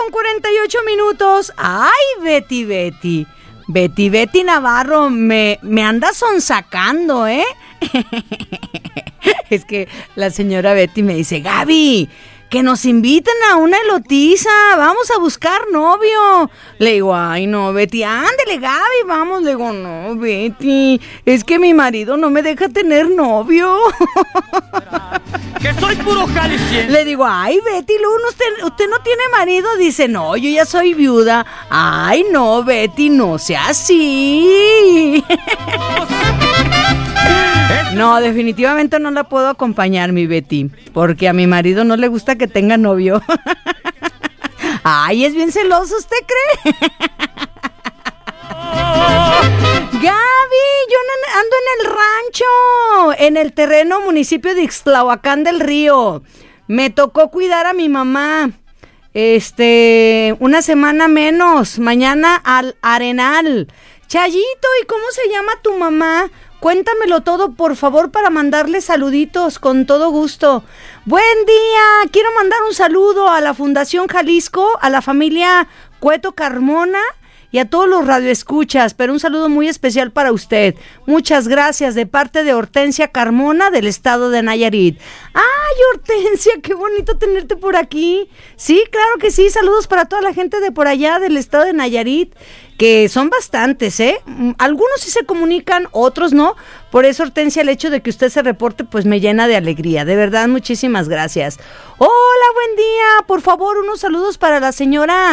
8:48. ¡Ay, Betty Navarro, me anda sonsacando, ¿eh? Es que la señora Betty me dice, Gaby, que nos inviten a una elotiza, vamos a buscar novio. Le digo, ay no, Betty, ándele, Gaby, vamos. Le digo, no, Betty, es que mi marido no me deja tener novio. Que soy puro jalisciense. Le digo, ay, Betty, usted no tiene marido. Dice, no, yo ya soy viuda. Ay, no, Betty, no sea así. No, definitivamente no la puedo acompañar, mi Betty, porque a mi marido no le gusta que tenga novio. Ay, es bien celoso, ¿usted cree? Gaby, yo ando en el rancho, en el terreno municipio de Ixtlahuacán del Río. Me tocó cuidar a mi mamá. Una semana menos, mañana al Arenal. Chayito, ¿y cómo se llama tu mamá? Cuéntamelo todo, por favor, para mandarle saluditos con todo gusto. Buen día, quiero mandar un saludo a la Fundación Jalisco, a la familia Cueto Carmona y a todos los radioescuchas, pero un saludo muy especial para usted. Muchas gracias, de parte de Hortensia Carmona, del estado de Nayarit. ¡Ay, Hortensia, qué bonito tenerte por aquí! Sí, claro que sí, saludos para toda la gente de por allá, del estado de Nayarit, que son bastantes, ¿eh? Algunos sí se comunican, otros no. Por eso, Hortensia, el hecho de que usted se reporte, pues me llena de alegría. De verdad, muchísimas gracias. Hola, buen día. Por favor, unos saludos para la señora,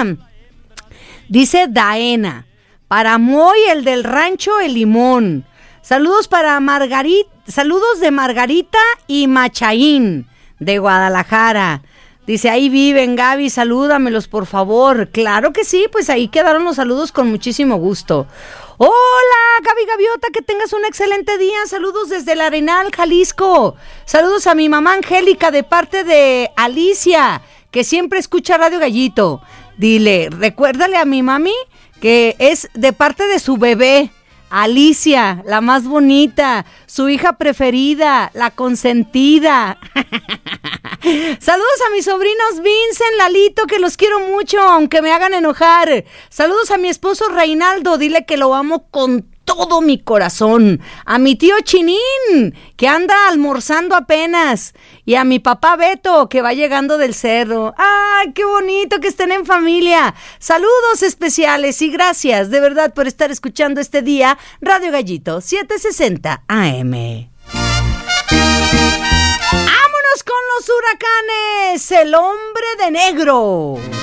dice Daena. Para Moy, el del rancho El Limón. Saludos para Margarita. Saludos de Margarita y Machaín, de Guadalajara. Dice, ahí viven, Gaby, salúdamelos, por favor. Claro que sí, pues ahí quedaron los saludos con muchísimo gusto. Hola, Gaby Gaviota, que tengas un excelente día. Saludos desde el Arenal, Jalisco. Saludos a mi mamá Angélica, de parte de Alicia, que siempre escucha Radio Gallito. Dile, recuérdale a mi mami que es de parte de su bebé, Alicia, la más bonita, su hija preferida, la consentida. Saludos a mis sobrinos Vincent, Lalito, que los quiero mucho, aunque me hagan enojar. Saludos a mi esposo Reinaldo, dile que lo amo con todo mi corazón. A mi tío Chinín, que anda almorzando apenas. Y a mi papá Beto, que va llegando del cerro. ¡Ay, qué bonito que estén en familia! Saludos especiales y gracias de verdad por estar escuchando este día Radio Gallito 760 AM. ¡Vámonos con los huracanes! El hombre de negro.